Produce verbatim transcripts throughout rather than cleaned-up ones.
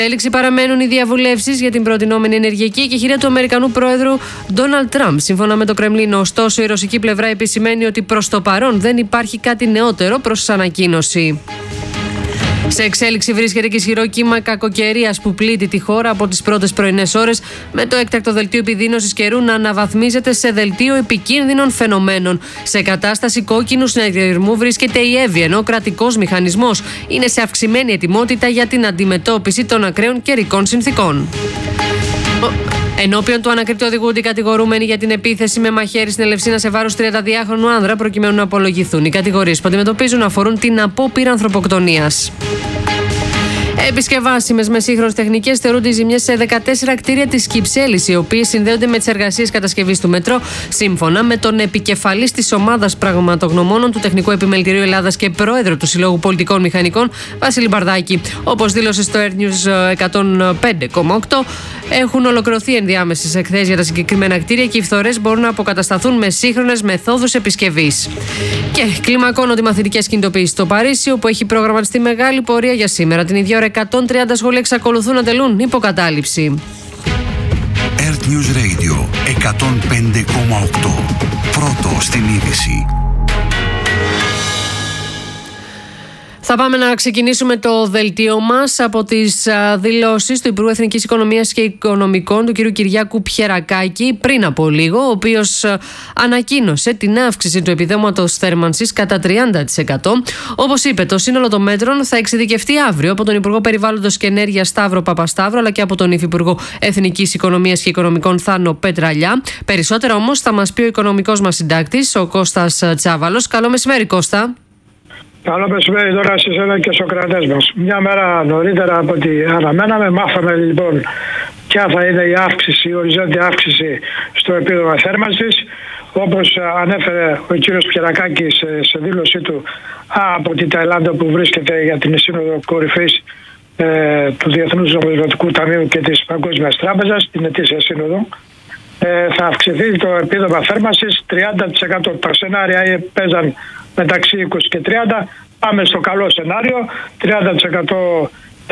Έληξη παραμένουν οι διαβουλεύσεις για την προτινόμενη ενεργειακή εκεχηρία του Αμερικανού πρόεδρου Ντόναλντ Τραμπ. Σύμφωνα με το Κρεμλίνο, ωστόσο, η ρωσική πλευρά επισημαίνει ότι προς το παρόν δεν υπάρχει κάτι νεότερο προς ανακοίνωση. Σε εξέλιξη βρίσκεται και ισχυρό κύμα κακοκαιρίας που πλήττει τη χώρα από τις πρώτες πρωινές ώρες, με το έκτακτο δελτίο επιδείνωσης καιρού να αναβαθμίζεται σε δελτίο επικίνδυνων φαινομένων. Σε κατάσταση κόκκινου συναγερμού βρίσκεται η Εύη, ενώ ο κρατικός μηχανισμός είναι σε αυξημένη ετοιμότητα για την αντιμετώπιση των ακραίων καιρικών συνθήκων. Ενώπιον του ανακριτή οδηγούνται οι κατηγορούμενοι για την επίθεση με μαχαίρι στην Ελευσίνα σε βάρος τριανταδυάχρονου άνδρα, προκειμένου να απολογηθούν. Οι κατηγορίες που αντιμετωπίζουν αφορούν την απόπειρα ανθρωποκτονίας. Επισκευάσιμες με σύγχρονες τεχνικές θεωρούνται οι ζημιές σε δεκατέσσερα κτίρια της Κυψέλης, οι οποίες συνδέονται με τις εργασίες κατασκευής του μετρό, σύμφωνα με τον επικεφαλής της ομάδας πραγματογνωμόνων του Τεχνικού Επιμελητηρίου Ελλάδας και πρόεδρο του Συλλόγου Πολιτικών Μηχανικών, Βασίλη Μπαρδάκη. Όπως δήλωσε στο Airnews εκατόν πέντε κόμμα οκτώ, έχουν ολοκληρωθεί ενδιάμεσες εκθέσεις για τα συγκεκριμένα κτίρια και οι φθορές μπορούν να αποκατασταθούν με σύγχρονες μεθόδους επισκευής. Και κλιμακώνονται οι μαθητικές κινητοποιήσεις στο Παρίσι, όπου έχει προγραμματιστεί μεγάλη πορεία για σήμερα. Την ίδια ώρα εκατόν τριάντα σχολεία εξακολουθούν να τελούν υποκατάληψη. Airnews Radio εκατόν πέντε κόμμα οκτώ. Πρώτο στην είδηση. Θα πάμε να ξεκινήσουμε το δελτίο μας από τις δηλώσεις του Υπουργού Εθνικής Οικονομίας και Οικονομικών, του κ. Κυριάκου Πιερακάκη, πριν από λίγο, ο οποίος ανακοίνωσε την αύξηση του επιδόματος θέρμανσης κατά τριάντα τοις εκατό. Όπως είπε, το σύνολο των μέτρων θα εξειδικευτεί αύριο από τον Υπουργό Περιβάλλοντος και Ενέργειας Σταύρο Παπασταύρο, αλλά και από τον Υφυπουργό Εθνικής Οικονομίας και Οικονομικών Θάνο Πετραλιά. Περισσότερα όμως θα μας πει ο οικονομικός μας συντάκτης, ο Κώστας Τσάβαλος. Καλό μεσημέρι, Κώστα. Καλό μεσημέρι τώρα σε εσένα και στους κρατές μας. Μια μέρα νωρίτερα από ό,τι αναμέναμε, μάθαμε λοιπόν ποια θα είναι η αύξηση, η οριζόντια αύξηση στο επίδομα θέρμανσης. Όπως ανέφερε ο κύριος Πιερακάκης σε, σε δήλωσή του από την Ταϊλάνδα, που βρίσκεται για την Σύνοδο Κορυφής ε, του Διεθνούς Νομισματικού Ταμείου και της Παγκόσμιας Τράπεζας, την ετήσια σύνοδο, ε, θα αυξηθεί το επίδομα θέρμανσης τριάντα τοις εκατό. Τα σενάρια παίζαν μεταξύ είκοσι και τριάντα. Πάμε στο καλό σενάριο, τριάντα τοις εκατό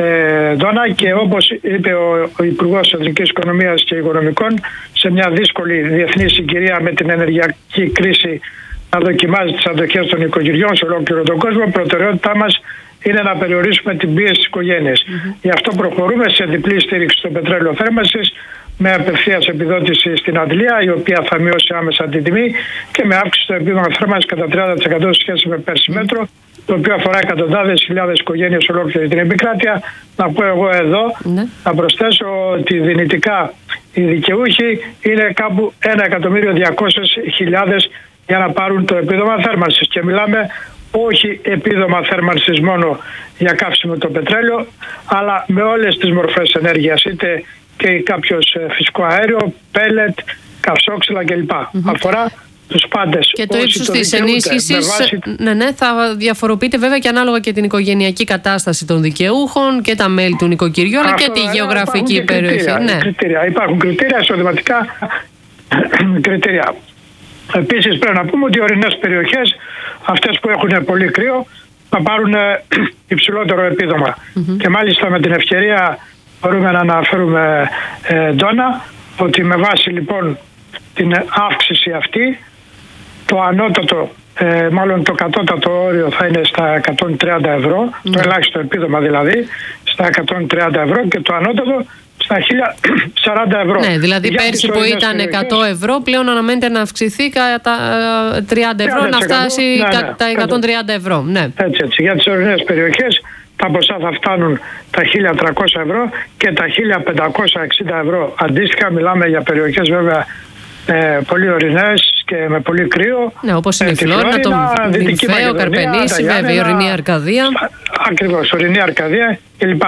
ε, δόνα, και όπως είπε ο, ο Υπουργός Εθνικής Οικονομίας και Οικονομικών, σε μια δύσκολη διεθνή συγκυρία με την ενεργειακή κρίση να δοκιμάζει τις αντοχές των οικογενειών σε ολόκληρο τον κόσμο, προτεραιότητά μας είναι να περιορίσουμε την πίεση στις οικογένειες. Mm-hmm. Γι' αυτό προχωρούμε σε διπλή στήριξη στο πετρέλαιο θέρμανσης, με απευθείας επιδότηση στην αντλία, η οποία θα μειώσει άμεσα την τιμή, και με αύξηση στο επίδομα θέρμανσης κατά τριάντα τοις εκατό σε σχέση με πέρσι μέτρο, το οποίο αφορά εκατοντάδες χιλιάδες οικογένειες σε ολόκληρη την επικράτεια. Να πω εγώ εδώ, ναι. να προσθέσω ότι δυνητικά οι δικαιούχοι είναι κάπου ένα εκατομμύριο διακόσιες χιλιάδες για να πάρουν το επίδομα θέρμανσης. Και μιλάμε όχι επίδομα θέρμανσης μόνο για καύσιμο το πετρέλαιο, αλλά με όλες τις μορφές ενέργειας, είτε και κάποιος φυσικό αέριο, πέλετ, καυσόξυλα κλπ. Mm-hmm. Αφορά τους πάντες. Και το ύψος της ενίσχυσης βάση... ναι, ναι, θα διαφοροποιείται βέβαια και ανάλογα και την οικογενειακή κατάσταση των δικαιούχων και τα μέλη του νοικοκυριού, αλλά και τη γεωγραφική και περιοχή. Κριτήρια, ναι. κριτήρια. Υπάρχουν κριτήρια, εισοδηματικά κριτήρια. Επίσης πρέπει να πούμε ότι οι ορεινές περιοχές, αυτές που έχουν πολύ κρύο, θα πάρουν υψηλότερο επίδομα. Mm-hmm. Και μάλιστα με την ευκαιρία μπορούμε να αναφέρουμε ε, Ντόνα, ότι με βάση λοιπόν την αύξηση αυτή, το ανώτατο, ε, μάλλον το κατώτατο όριο θα είναι στα εκατόν τριάντα ευρώ, mm. το ελάχιστο επίδομα δηλαδή, στα εκατόν τριάντα ευρώ, και το ανώτατο στα χίλια σαράντα ευρώ. Ναι, δηλαδή για πέρσι που ήταν εκατό ευρώ, πλέον αναμένεται να αυξηθεί κατά τριάντα ευρώ, να φτάσει ναι, ναι, τα εκατόν τριάντα ευρώ. Ναι. Έτσι, έτσι. Για τις ορεινές περιοχές τα ποσά θα φτάνουν τα χίλια τριακόσια ευρώ και τα χίλια πεντακόσια εξήντα ευρώ. Αντίστοιχα, μιλάμε για περιοχές βέβαια ε, πολύ ορεινές και με πολύ κρύο. Ναι, όπως είναι η Φλόρινα, το Νυμφαίο, Καρπενήσι, βέβαια η ορεινή Αρκαδία. Ακριβώς, ορεινή Αρκαδία κλπ.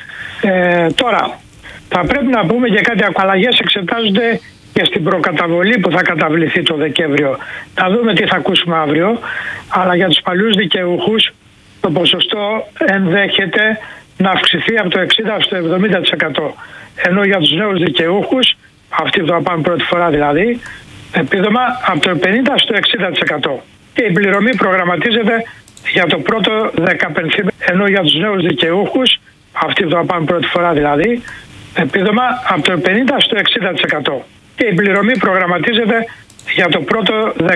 Ε, τώρα, θα πρέπει να πούμε και κάτι. Αλλαγές εξετάζονται και στην προκαταβολή που θα καταβληθεί το Δεκέμβριο. Θα δούμε τι θα ακούσουμε αύριο, αλλά για τους παλιούς δικαιούχους το ποσοστό ενδέχεται να αυξηθεί από το εξήντα στο εβδομήντα τοις εκατό. Ενώ για τους νέους δικαιούχους, αυτοί που θα πάνε πρώτη φορά δηλαδή, επίδομα από το πενήντα στο εξήντα τοις εκατό. Και η πληρωμή προγραμματίζεται για το πρώτο δεκαπενθήμερο, ενώ για τους νέους δικαιούχους αυτοί που θα πάνε πρώτη φορά δηλαδή, επίδομα από το πενήντα στο εξήντα τοις εκατό. Και η πληρωμή προγραμματίζεται για το πρώτο